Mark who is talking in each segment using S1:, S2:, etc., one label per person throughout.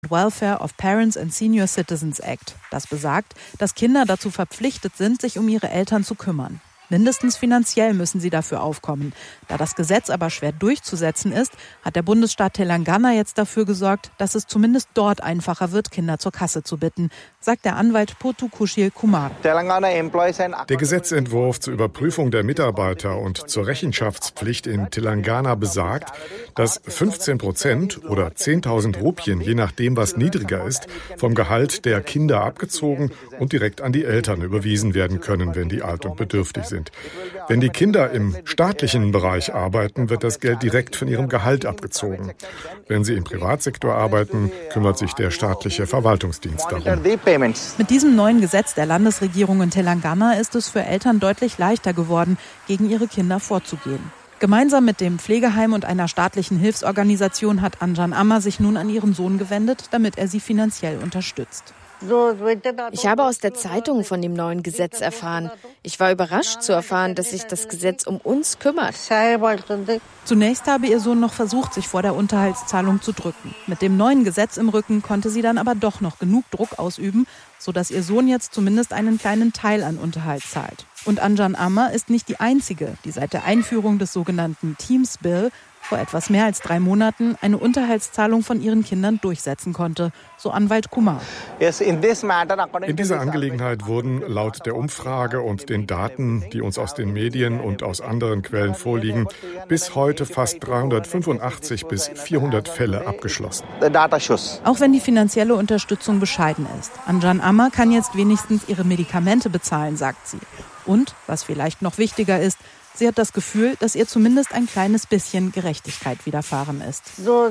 S1: and Welfare of Parents and Senior Citizens Act. Das besagt, dass Kinder dazu verpflichtet sind, sich um ihre Eltern zu kümmern. Mindestens finanziell müssen sie dafür aufkommen. Da das Gesetz aber schwer durchzusetzen ist, hat der Bundesstaat Telangana jetzt dafür gesorgt, dass es zumindest dort einfacher wird, Kinder zur Kasse zu bitten, sagt der Anwalt Pothu Kushil Kumar.
S2: Der Gesetzentwurf zur Überprüfung der Mitarbeiter und zur Rechenschaftspflicht in Telangana besagt, dass 15% oder 10.000 Rupien, je nachdem was niedriger ist, vom Gehalt der Kinder abgezogen und direkt an die Eltern überwiesen werden können, wenn die alt und bedürftig sind. Wenn die Kinder im staatlichen Bereich arbeiten, wird das Geld direkt von ihrem Gehalt abgezogen. Wenn sie im Privatsektor arbeiten, kümmert sich der staatliche Verwaltungsdienst darum.
S1: Mit diesem neuen Gesetz der Landesregierung in Telangana ist es für Eltern deutlich leichter geworden, gegen ihre Kinder vorzugehen. Gemeinsam mit dem Pflegeheim und einer staatlichen Hilfsorganisation hat Anjan Amma sich nun an ihren Sohn gewendet, damit er sie finanziell unterstützt.
S3: Ich habe aus der Zeitung von dem neuen Gesetz erfahren. Ich war überrascht zu erfahren, dass sich das Gesetz um uns kümmert.
S1: Zunächst habe ihr Sohn noch versucht, sich vor der Unterhaltszahlung zu drücken. Mit dem neuen Gesetz im Rücken konnte sie dann aber doch noch genug Druck ausüben, sodass ihr Sohn jetzt zumindest einen kleinen Teil an Unterhalt zahlt. Und Anjan Amma ist nicht die einzige, die seit der Einführung des sogenannten Teams Bill vor etwas mehr als 3 Monaten eine Unterhaltszahlung von ihren Kindern durchsetzen konnte, so Anwalt Kumar.
S2: In dieser Angelegenheit wurden laut der Umfrage und den Daten, die uns aus den Medien und aus anderen Quellen vorliegen, bis heute fast 385 bis 400 Fälle abgeschlossen.
S1: Auch wenn die finanzielle Unterstützung bescheiden ist. Anjan Amma kann jetzt wenigstens ihre Medikamente bezahlen, sagt sie. Und, was vielleicht noch wichtiger ist, sie hat das Gefühl, dass ihr zumindest ein kleines bisschen Gerechtigkeit widerfahren ist.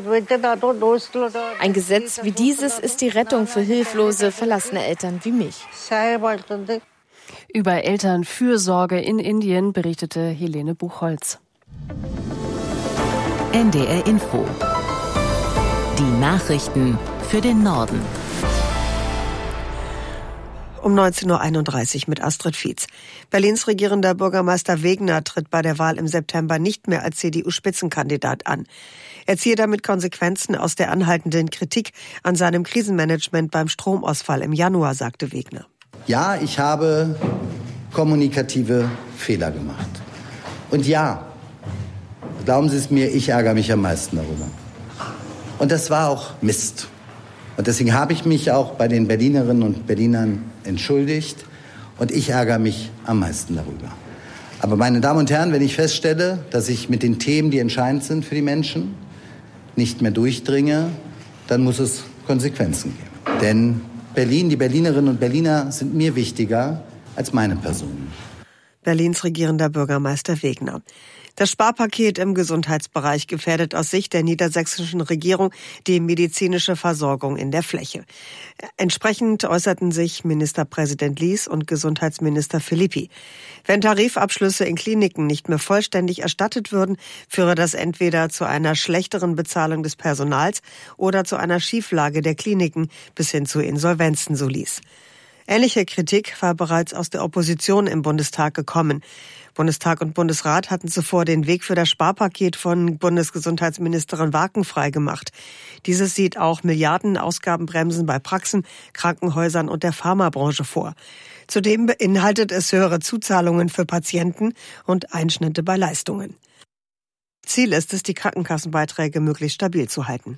S3: Ein Gesetz wie dieses ist die Rettung für hilflose, verlassene Eltern wie mich.
S4: Über Elternfürsorge in Indien berichtete Helene Buchholz.
S5: NDR Info. Die Nachrichten für den Norden.
S6: Um 19.31 Uhr mit Astrid Fietz. Berlins regierender Bürgermeister Wegner tritt bei der Wahl im September nicht mehr als CDU-Spitzenkandidat an. Er ziehe damit Konsequenzen aus der anhaltenden Kritik an seinem Krisenmanagement beim Stromausfall im Januar, sagte Wegner.
S7: Ja, ich habe kommunikative Fehler gemacht. Und ja, glauben Sie es mir, ich ärgere mich am meisten darüber. Und das war auch Mist. Und deswegen habe ich mich auch bei den Berlinerinnen und Berlinern entschuldigt. Und ich ärgere mich am meisten darüber. Aber meine Damen und Herren, wenn ich feststelle, dass ich mit den Themen, die entscheidend sind für die Menschen, nicht mehr durchdringe, dann muss es Konsequenzen geben. Denn Berlin, die Berlinerinnen und Berliner sind mir wichtiger als meine Person.
S6: Berlins regierender Bürgermeister Wegner. Das Sparpaket im Gesundheitsbereich gefährdet aus Sicht der niedersächsischen Regierung die medizinische Versorgung in der Fläche. Entsprechend äußerten sich Ministerpräsident Lies und Gesundheitsminister Philippi. Wenn Tarifabschlüsse in Kliniken nicht mehr vollständig erstattet würden, führe das entweder zu einer schlechteren Bezahlung des Personals oder zu einer Schieflage der Kliniken bis hin zu Insolvenzen, so Lies. Ähnliche Kritik war bereits aus der Opposition im Bundestag gekommen. Bundestag und Bundesrat hatten zuvor den Weg für das Sparpaket von Bundesgesundheitsministerin Waken freigemacht. Dieses sieht auch Milliardenausgabenbremsen bei Praxen, Krankenhäusern und der Pharmabranche vor. Zudem beinhaltet es höhere Zuzahlungen für Patienten und Einschnitte bei Leistungen. Ziel ist es, die Krankenkassenbeiträge möglichst stabil zu halten.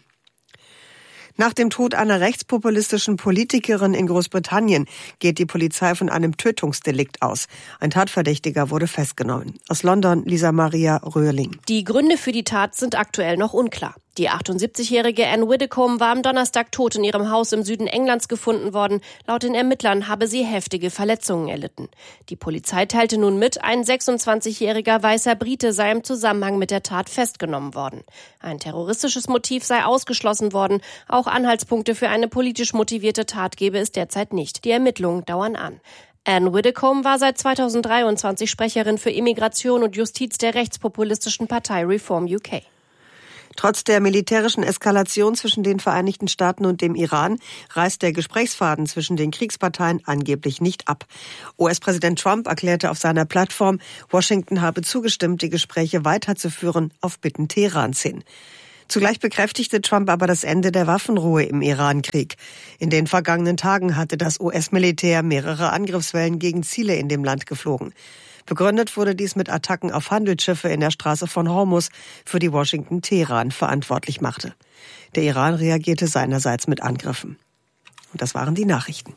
S6: Nach dem Tod einer rechtspopulistischen Politikerin in Großbritannien geht die Polizei von einem Tötungsdelikt aus. Ein Tatverdächtiger wurde festgenommen. Aus London, Lisa Maria Röhrling.
S8: Die Gründe für die Tat sind aktuell noch unklar. Die 78-jährige Anne Widdecombe war am Donnerstag tot in ihrem Haus im Süden Englands gefunden worden. Laut den Ermittlern habe sie heftige Verletzungen erlitten. Die Polizei teilte nun mit, ein 26-jähriger weißer Brite sei im Zusammenhang mit der Tat festgenommen worden. Ein terroristisches Motiv sei ausgeschlossen worden. Auch Anhaltspunkte für eine politisch motivierte Tat gebe es derzeit nicht. Die Ermittlungen dauern an. Anne Widdecombe war seit 2023 Sprecherin für Immigration und Justiz der rechtspopulistischen Partei Reform UK.
S6: Trotz der militärischen Eskalation zwischen den Vereinigten Staaten und dem Iran reißt der Gesprächsfaden zwischen den Kriegsparteien angeblich nicht ab. US-Präsident Trump erklärte auf seiner Plattform, Washington habe zugestimmt, die Gespräche weiterzuführen auf Bitten Teherans hin. Zugleich bekräftigte Trump aber das Ende der Waffenruhe im Iran-Krieg. In den vergangenen Tagen hatte das US-Militär mehrere Angriffswellen gegen Ziele in dem Land geflogen. Begründet wurde dies mit Attacken auf Handelsschiffe in der Straße von Hormuz, für die Washington Teheran verantwortlich machte. Der Iran reagierte seinerseits mit Angriffen. Und das waren die Nachrichten.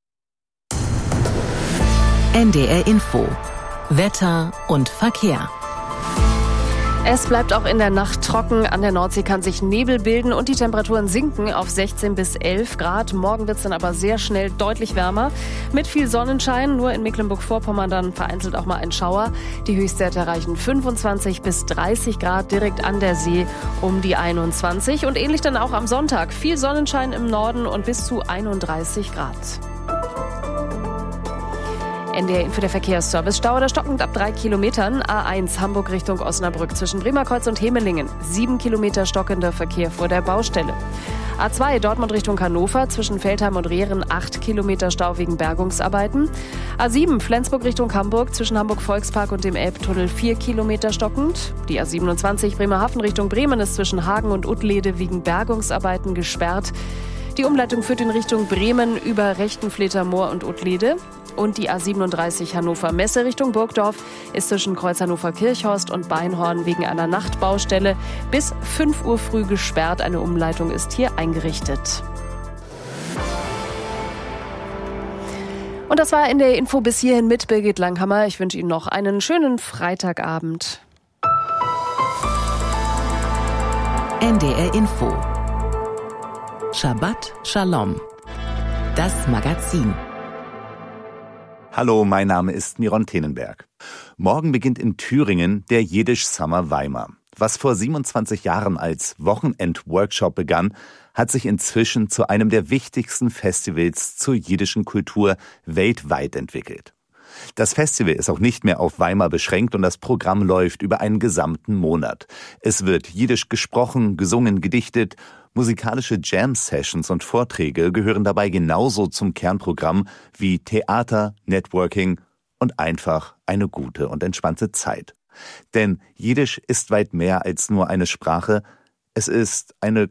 S5: NDR Info. Wetter und Verkehr.
S4: Es bleibt auch in der Nacht trocken. An der Nordsee kann sich Nebel bilden und die Temperaturen sinken auf 16 bis 11 Grad. Morgen wird es dann aber sehr schnell deutlich wärmer. Mit viel Sonnenschein, nur in Mecklenburg-Vorpommern dann vereinzelt auch mal ein Schauer. Die Höchstwerte erreichen 25 bis 30 Grad direkt an der See um die 21. Und ähnlich dann auch am Sonntag. Viel Sonnenschein im Norden und bis zu 31 Grad. NDR Info, der Verkehrsservice. Stau oder stockend ab 3 Kilometern. A1 Hamburg Richtung Osnabrück zwischen Bremerkreuz und Hemelingen. 7 Kilometer stockender Verkehr vor der Baustelle. A2 Dortmund Richtung Hannover zwischen Veltheim und Rehren 8 Kilometer Stau wegen Bergungsarbeiten. A7 Flensburg Richtung Hamburg zwischen Hamburg-Volkspark und dem Elbtunnel 4 Kilometer stockend. Die A27 Bremerhaven Richtung Bremen ist zwischen Hagen und Uttlede wegen Bergungsarbeiten gesperrt. Die Umleitung führt in Richtung Bremen über Rechtenfleter Moor und Uttlede. Und die A37 Hannover-Messe Richtung Burgdorf ist zwischen Kreuz Hannover-Kirchhorst und Beinhorn wegen einer Nachtbaustelle bis 5 Uhr früh gesperrt. Eine Umleitung ist hier eingerichtet. Und das war NDR Info bis hierhin mit Birgit Langhammer. Ich wünsche Ihnen noch einen schönen Freitagabend.
S5: NDR Info. Shabbat Shalom. Das Magazin.
S9: Hallo, mein Name ist Miron Tenenberg. Morgen beginnt in Thüringen der Jiddisch Summer Weimar. Was vor 27 Jahren als Wochenend-Workshop begann, hat sich inzwischen zu einem der wichtigsten Festivals zur jiddischen Kultur weltweit entwickelt. Das Festival ist auch nicht mehr auf Weimar beschränkt und das Programm läuft über einen gesamten Monat. Es wird Jiddisch gesprochen, gesungen, gedichtet. Musikalische Jam-Sessions und Vorträge gehören dabei genauso zum Kernprogramm wie Theater, Networking und einfach eine gute und entspannte Zeit. Denn Jiddisch ist weit mehr als nur eine Sprache. Es ist eine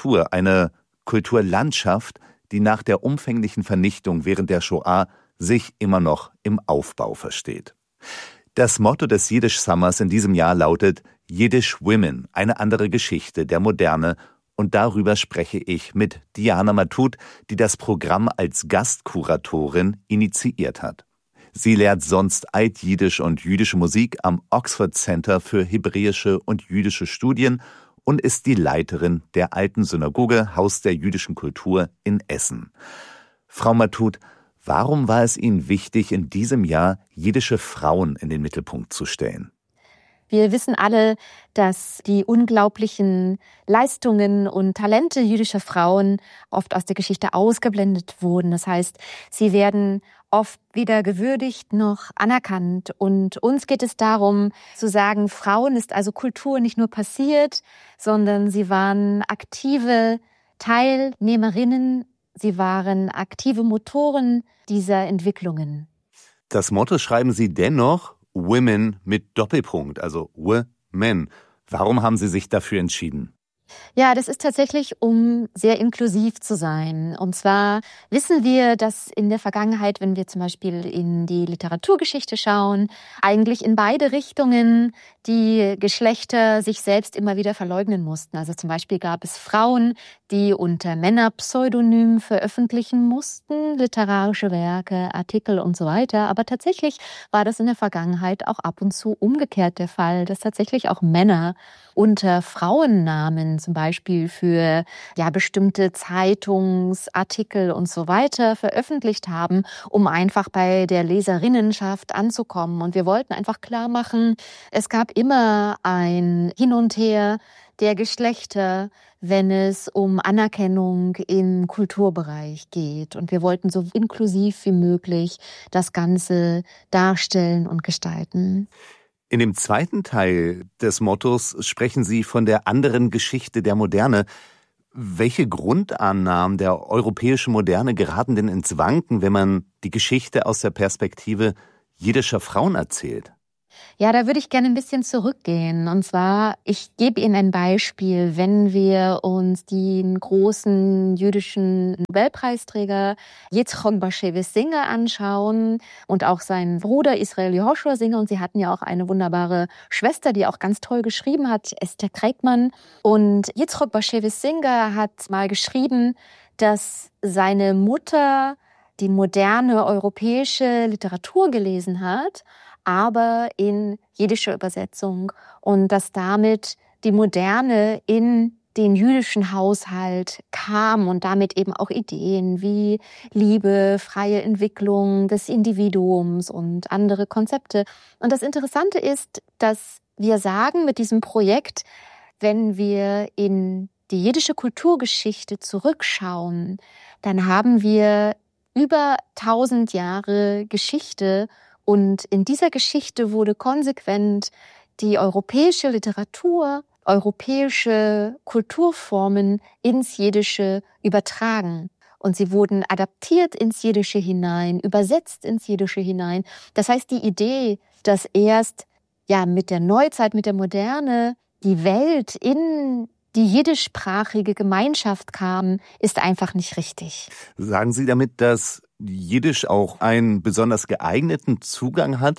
S9: Kulturlandschaft, die nach der umfänglichen Vernichtung während der Shoah sich immer noch im Aufbau versteht. Das Motto des Jiddisch Summers in diesem Jahr lautet Yiddish Women, eine andere Geschichte der Moderne. Und darüber spreche ich mit Diana Matut, die das Programm als Gastkuratorin initiiert hat. Sie lehrt sonst Altjiddisch und jüdische Musik am Oxford Center für hebräische und jüdische Studien und ist die Leiterin der Alten Synagoge Haus der jüdischen Kultur in Essen. Frau Matut, warum war es Ihnen wichtig, in diesem Jahr jiddische Frauen in den Mittelpunkt zu stellen?
S10: Wir wissen alle, dass die unglaublichen Leistungen und Talente jüdischer Frauen oft aus der Geschichte ausgeblendet wurden. Das heißt, sie werden oft weder gewürdigt noch anerkannt. Und uns geht es darum, zu sagen, Frauen ist also Kultur nicht nur passiert, sondern sie waren aktive Teilnehmerinnen, sie waren aktive Motoren dieser Entwicklungen.
S9: Das Motto schreiben Sie dennoch Women mit Doppelpunkt, also Women. Warum haben Sie sich dafür entschieden?
S10: Ja, das ist tatsächlich, um sehr inklusiv zu sein. Und zwar wissen wir, dass in der Vergangenheit, wenn wir zum Beispiel in die Literaturgeschichte schauen, eigentlich in beide Richtungen die Geschlechter sich selbst immer wieder verleugnen mussten. Also zum Beispiel gab es Frauen, die unter Männerpseudonymen veröffentlichen mussten, literarische Werke, Artikel und so weiter. Aber tatsächlich war das in der Vergangenheit auch ab und zu umgekehrt der Fall, dass tatsächlich auch Männer unter Frauennamen zum Beispiel für bestimmte Zeitungsartikel und so weiter veröffentlicht haben, um einfach bei der Leserinnenschaft anzukommen. Und wir wollten einfach klar machen, es gab immer ein Hin und Her der Geschlechter, wenn es um Anerkennung im Kulturbereich geht. Und wir wollten so inklusiv wie möglich das Ganze darstellen und gestalten.
S9: In dem zweiten Teil des Mottos sprechen Sie von der anderen Geschichte der Moderne. Welche Grundannahmen der europäischen Moderne geraten denn ins Wanken, wenn man die Geschichte aus der Perspektive jiddischer Frauen erzählt?
S10: Ja, da würde ich gerne ein bisschen zurückgehen. Und zwar, ich gebe Ihnen ein Beispiel. Wenn wir uns den großen jüdischen Nobelpreisträger Yitzchok Bashevis Singer anschauen und auch seinen Bruder Israel Yehoshua Singer, und sie hatten ja auch eine wunderbare Schwester, die auch ganz toll geschrieben hat, Esther Kreitmann. Und Yitzchok Bashevis Singer hat mal geschrieben, dass seine Mutter die moderne europäische Literatur gelesen hat, aber in jiddischer Übersetzung, und dass damit die Moderne in den jüdischen Haushalt kam und damit eben auch Ideen wie Liebe, freie Entwicklung des Individuums und andere Konzepte. Und das Interessante ist, dass wir sagen mit diesem Projekt, wenn wir in die jiddische Kulturgeschichte zurückschauen, dann haben wir über 1000 Jahre Geschichte, und in dieser Geschichte wurde konsequent die europäische Literatur, europäische Kulturformen ins Jiddische übertragen. Und sie wurden adaptiert ins Jiddische hinein, übersetzt ins Jiddische hinein. Das heißt, die Idee, dass erst mit der Neuzeit, mit der Moderne die Welt in die jiddischsprachige Gemeinschaft kam, ist einfach nicht richtig.
S9: Sagen Sie damit, dass Jiddisch auch einen besonders geeigneten Zugang hat,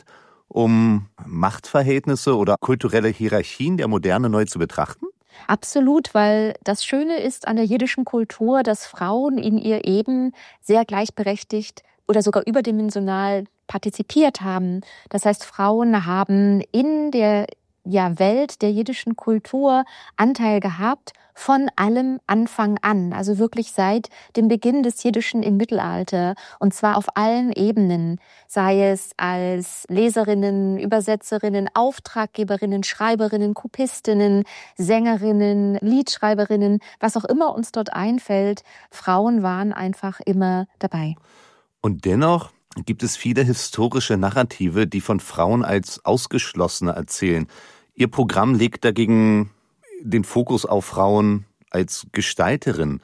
S9: um Machtverhältnisse oder kulturelle Hierarchien der Moderne neu zu betrachten?
S10: Absolut, weil das Schöne ist an der jiddischen Kultur, dass Frauen in ihr Eben sehr gleichberechtigt oder sogar überdimensional partizipiert haben. Das heißt, Frauen haben in der Welt der jiddischen Kultur Anteil gehabt von allem Anfang an, also wirklich seit dem Beginn des Jiddischen im Mittelalter, und zwar auf allen Ebenen, sei es als Leserinnen, Übersetzerinnen, Auftraggeberinnen, Schreiberinnen, Kopistinnen, Sängerinnen, Liedschreiberinnen, was auch immer uns dort einfällt. Frauen waren einfach immer dabei.
S9: Und dennoch gibt es viele historische Narrative, die von Frauen als Ausgeschlossene erzählen. Ihr Programm legt dagegen den Fokus auf Frauen als Gestalterin.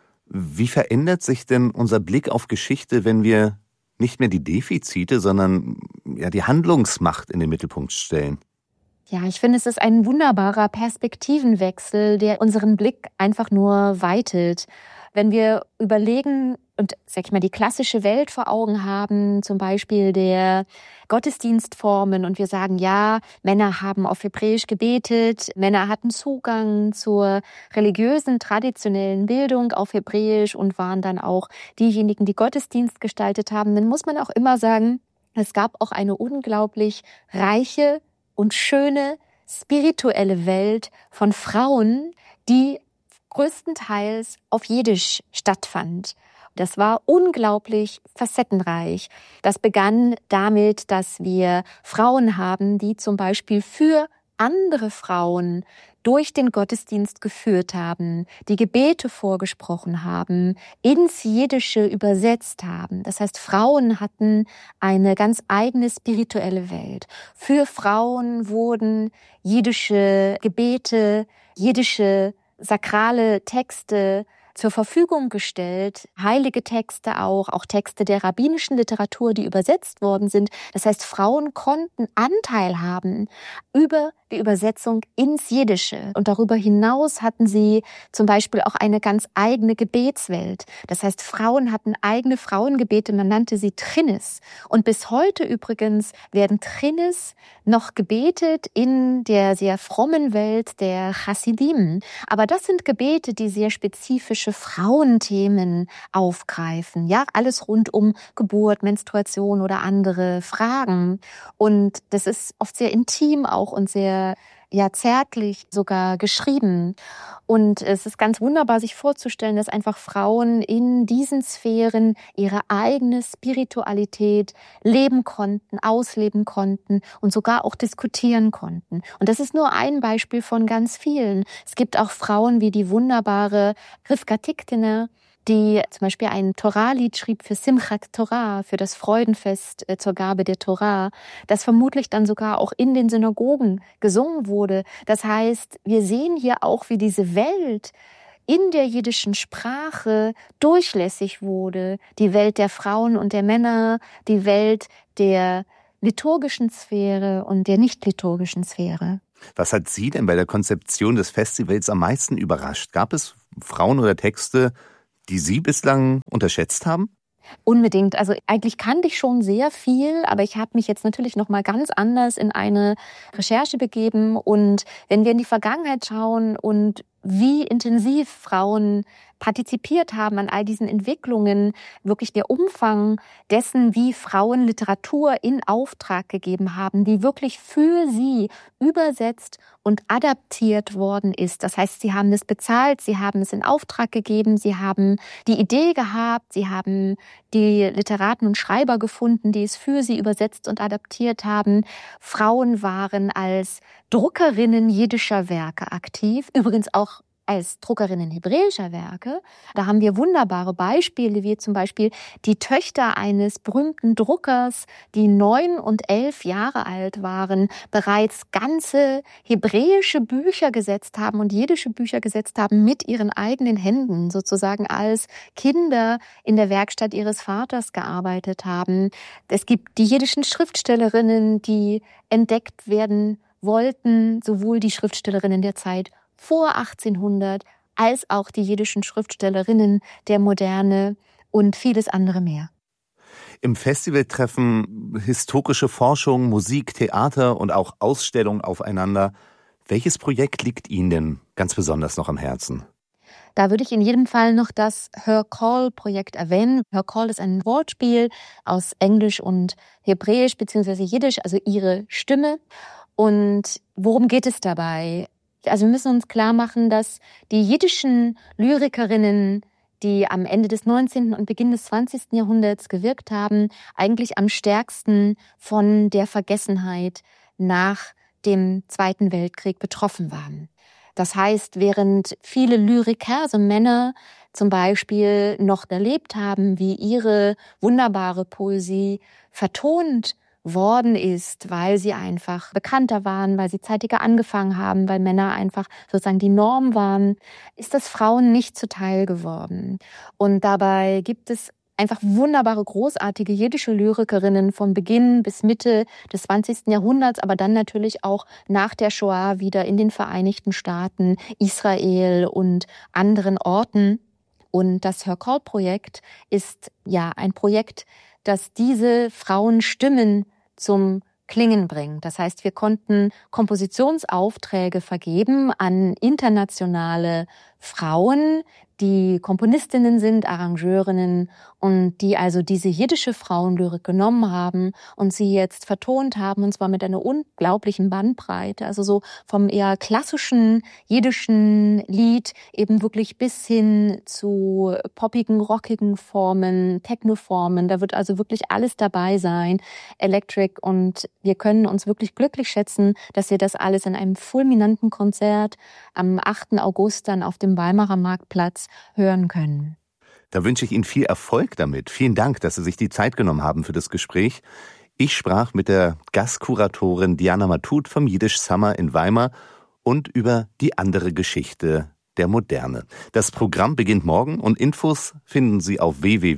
S9: Wie verändert sich denn unser Blick auf Geschichte, wenn wir nicht mehr die Defizite, sondern die Handlungsmacht in den Mittelpunkt stellen?
S10: Ja, ich finde, es ist ein wunderbarer Perspektivenwechsel, der unseren Blick einfach nur weitet. Wenn wir überlegen und, die klassische Welt vor Augen haben, zum Beispiel der Gottesdienstformen, und wir sagen, ja, Männer haben auf Hebräisch gebetet, Männer hatten Zugang zur religiösen, traditionellen Bildung auf Hebräisch und waren dann auch diejenigen, die Gottesdienst gestaltet haben, dann muss man auch immer sagen, es gab auch eine unglaublich reiche und schöne spirituelle Welt von Frauen, die größtenteils auf Jiddisch stattfand. Das war unglaublich facettenreich. Das begann damit, dass wir Frauen haben, die zum Beispiel für andere Frauen durch den Gottesdienst geführt haben, die Gebete vorgesprochen haben, ins Jiddische übersetzt haben. Das heißt, Frauen hatten eine ganz eigene spirituelle Welt. Für Frauen wurden jiddische Gebete, jiddische sakrale Texte zur Verfügung gestellt, heilige Texte auch Texte der rabbinischen Literatur, die übersetzt worden sind. Das heißt, Frauen konnten Anteil haben über die Übersetzung ins Jiddische. Und darüber hinaus hatten sie zum Beispiel auch eine ganz eigene Gebetswelt. Das heißt, Frauen hatten eigene Frauengebete, man nannte sie Trinnis. Und bis heute übrigens werden Trinnis noch gebetet in der sehr frommen Welt der Chassidim. Aber das sind Gebete, die sehr spezifische Frauenthemen aufgreifen. Ja, alles rund um Geburt, Menstruation oder andere Fragen. Und das ist oft sehr intim auch und sehr zärtlich sogar geschrieben. Und es ist ganz wunderbar, sich vorzustellen, dass einfach Frauen in diesen Sphären ihre eigene Spiritualität leben konnten, ausleben konnten und sogar auch diskutieren konnten. Und das ist nur ein Beispiel von ganz vielen. Es gibt auch Frauen wie die wunderbare Rivka Tiktiner, die zum Beispiel ein Torah-Lied schrieb für Simchat Torah, für das Freudenfest zur Gabe der Torah, das vermutlich dann sogar auch in den Synagogen gesungen wurde. Das heißt, wir sehen hier auch, wie diese Welt in der jiddischen Sprache durchlässig wurde. Die Welt der Frauen und der Männer, die Welt der liturgischen Sphäre und der nicht-liturgischen Sphäre.
S9: Was hat Sie denn bei der Konzeption des Festivals am meisten überrascht? Gab es Frauen oder Texte, die Sie bislang unterschätzt haben?
S10: Unbedingt. Also eigentlich kannte ich schon sehr viel, aber ich habe mich jetzt natürlich noch mal ganz anders in eine Recherche begeben. Und wenn wir in die Vergangenheit schauen und wie intensiv Frauen partizipiert haben an all diesen Entwicklungen, wirklich der Umfang dessen, wie Frauen Literatur in Auftrag gegeben haben, die wirklich für sie übersetzt und adaptiert worden ist. Das heißt, sie haben es bezahlt, sie haben es in Auftrag gegeben, sie haben die Idee gehabt, sie haben die Literaten und Schreiber gefunden, die es für sie übersetzt und adaptiert haben. Frauen waren als Druckerinnen jiddischer Werke aktiv, übrigens auch als Druckerinnen hebräischer Werke. Da haben wir wunderbare Beispiele, wie zum Beispiel die Töchter eines berühmten Druckers, die 9 und 11 Jahre alt waren, bereits ganze hebräische Bücher gesetzt haben und jiddische Bücher gesetzt haben mit ihren eigenen Händen, sozusagen als Kinder in der Werkstatt ihres Vaters gearbeitet haben. Es gibt die jiddischen Schriftstellerinnen, die entdeckt werden wollten, sowohl die Schriftstellerinnen der Zeit vor 1800 als auch die jiddischen Schriftstellerinnen der Moderne und vieles andere mehr.
S9: Im Festival treffen historische Forschung, Musik, Theater und auch Ausstellungen aufeinander. Welches Projekt liegt Ihnen denn ganz besonders noch am Herzen?
S10: Da würde ich in jedem Fall noch das Her Call-Projekt erwähnen. Her Call ist ein Wortspiel aus Englisch und Hebräisch bzw. Jiddisch, also ihre Stimme. Und worum geht es dabei? Also wir müssen uns klar machen, dass die jiddischen Lyrikerinnen, die am Ende des 19. und Beginn des 20. Jahrhunderts gewirkt haben, eigentlich am stärksten von der Vergessenheit nach dem Zweiten Weltkrieg betroffen waren. Das heißt, während viele Lyriker, also Männer zum Beispiel, noch erlebt haben, wie ihre wunderbare Poesie vertont worden ist, weil sie einfach bekannter waren, weil sie zeitiger angefangen haben, weil Männer einfach sozusagen die Norm waren, ist das Frauen nicht zuteil geworden. Und dabei gibt es einfach wunderbare, großartige jiddische Lyrikerinnen von Beginn bis Mitte des 20. Jahrhunderts, aber dann natürlich auch nach der Shoah wieder in den Vereinigten Staaten, Israel und anderen Orten. Und das Her Call-Projekt ist ja ein Projekt, das diese Frauenstimmen zum Klingen bringt. Das heißt, wir konnten Kompositionsaufträge vergeben an internationale Frauen, die Komponistinnen sind, Arrangeurinnen und die also diese jiddische Frauenlyrik genommen haben und sie jetzt vertont haben, und zwar mit einer unglaublichen Bandbreite, also so vom eher klassischen jiddischen Lied eben wirklich bis hin zu poppigen, rockigen Formen, Technoformen. Da wird also wirklich alles dabei sein, Electric, und wir können uns wirklich glücklich schätzen, dass wir das alles in einem fulminanten Konzert am 8. August dann auf dem Weimarer Marktplatz hören können.
S9: Da wünsche ich Ihnen viel Erfolg damit. Vielen Dank, dass Sie sich die Zeit genommen haben für das Gespräch. Ich sprach mit der Gastkuratorin Diana Matut vom Yiddish Summer in Weimar und über die andere Geschichte der Moderne. Das Programm beginnt morgen und Infos finden Sie auf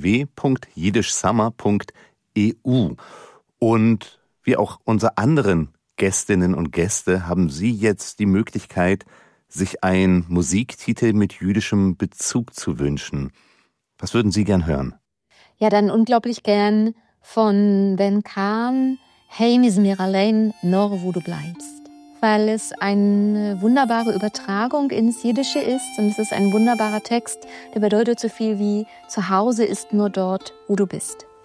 S9: www.yiddishsummer.eu. Und wie auch unsere anderen Gästinnen und Gäste haben Sie jetzt die Möglichkeit, sich einen Musiktitel mit jüdischem Bezug zu wünschen. Was würden Sie gern hören?
S10: Ja, dann unglaublich gern von Ben Kahn, Hey mis mir allein, nor wo du bleibst. Weil es eine wunderbare Übertragung ins Jiddische ist und es ist ein wunderbarer Text, der bedeutet so viel wie: Zu Hause ist nur dort, wo du bist.